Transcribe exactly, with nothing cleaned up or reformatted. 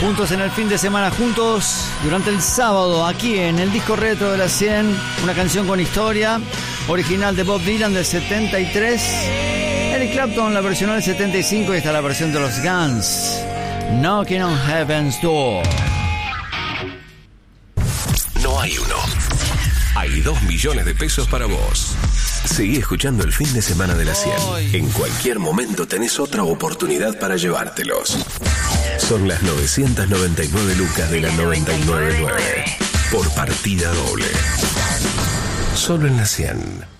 Juntos en el fin de semana, juntos durante el sábado, aquí en el disco retro de la cien, una canción con historia, original de Bob Dylan del setenta y tres, Eric Clapton la versionó del setenta y cinco y está la versión de los Guns, Knocking on Heaven's Door. No hay uno, hay dos millones de pesos para vos. Seguí escuchando el fin de semana de la cien. En cualquier momento tenés otra oportunidad para llevártelos. Son las novecientas noventa y nueve lucas de la noventa y nueve punto nueve por partida doble. Solo en la cien.